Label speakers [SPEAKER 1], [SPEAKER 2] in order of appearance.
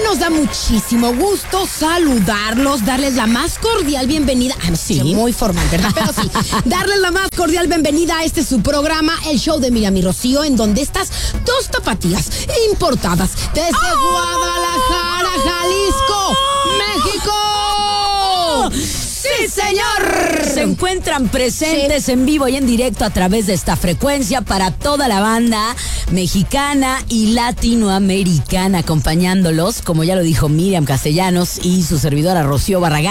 [SPEAKER 1] nos da muchísimo gusto saludarlos, darles la más cordial bienvenida. Sí, muy formal, ¿verdad? Pero sí, darles la más cordial bienvenida a su programa, el show de Miriam y Rocío, en donde estas dos tapatías importadas desde Guadalajara, Jalisco, México. ¡Sí, señor!
[SPEAKER 2] Se encuentran presentes en vivo y en directo a través de esta frecuencia para toda la banda mexicana y latinoamericana, acompañándolos, como ya lo dijo Miriam Castellanos y su servidora Rocío Barragán.